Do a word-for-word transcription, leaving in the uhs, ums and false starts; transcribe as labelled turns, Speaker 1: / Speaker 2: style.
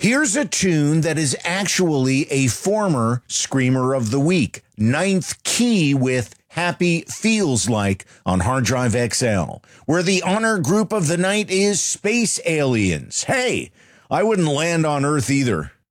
Speaker 1: Here's a tune that is actually a former Screamer of the Week. Ninth Key with Happy Feels Like on Hard Drive X L, where the honor group of the night is Space Aliens. Hey, I wouldn't land on Earth either.